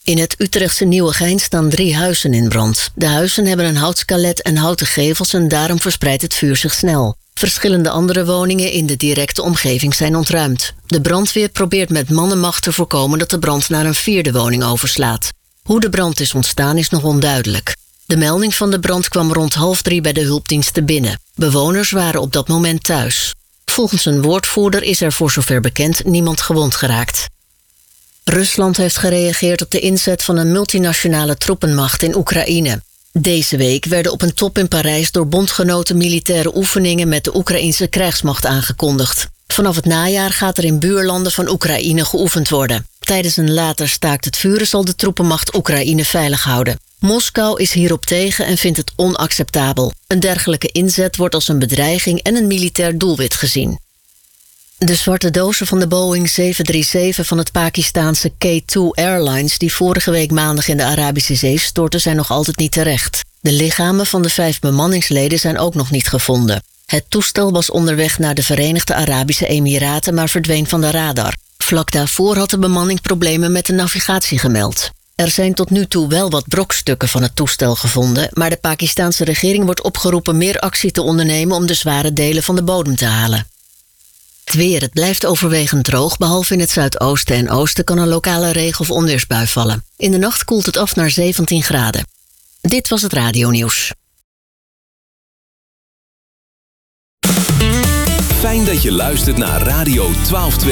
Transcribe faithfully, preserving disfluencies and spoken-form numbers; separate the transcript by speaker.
Speaker 1: In het Utrechtse Nieuwegein staan drie huizen in brand. De huizen hebben een houtskelet en houten gevels en daarom verspreidt het vuur zich snel. Verschillende andere woningen in de directe omgeving zijn ontruimd. De brandweer probeert met mannenmacht te voorkomen dat de brand naar een vierde woning overslaat. Hoe de brand is ontstaan is nog onduidelijk. De melding van de brand kwam rond half drie bij de hulpdiensten binnen. Bewoners waren op dat moment thuis. Volgens een woordvoerder is er voor zover bekend niemand gewond geraakt. Rusland heeft gereageerd op de inzet van een multinationale troepenmacht in Oekraïne. Deze week werden op een top in Parijs door bondgenoten militaire oefeningen met de Oekraïnse krijgsmacht aangekondigd. Vanaf het najaar gaat er in buurlanden van Oekraïne geoefend worden. Tijdens een later staakt het vuren zal de troepenmacht Oekraïne veilig houden. Moskou is hierop tegen en vindt het onacceptabel. Een dergelijke inzet wordt als een bedreiging en een militair doelwit gezien. De zwarte dozen van de Boeing zeven drie zeven van het Pakistaanse K twee Airlines die vorige week maandag in de Arabische Zee stortten zijn nog altijd niet terecht. De lichamen van de vijf bemanningsleden zijn ook nog niet gevonden. Het toestel was onderweg naar de Verenigde Arabische Emiraten, maar verdween van de radar. Vlak daarvoor had de bemanning problemen met de navigatie gemeld. Er zijn tot nu toe wel wat brokstukken van het toestel gevonden, maar de Pakistaanse regering wordt opgeroepen meer actie te ondernemen om de zware delen van de bodem te halen. Het weer, het blijft overwegend droog, behalve in het zuidoosten en oosten kan een lokale regen- of onweersbui vallen. In de nacht koelt het af naar zeventien graden. Dit was het radionieuws.
Speaker 2: Fijn dat je luistert naar Radio twaalf.